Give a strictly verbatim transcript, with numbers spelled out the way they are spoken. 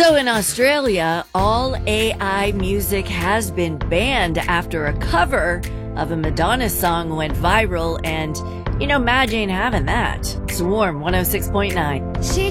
So in Australia, all A I music has been banned after a cover of a Madonna song went viral, and, you know, imagine having that. Swarm one oh six point nine. She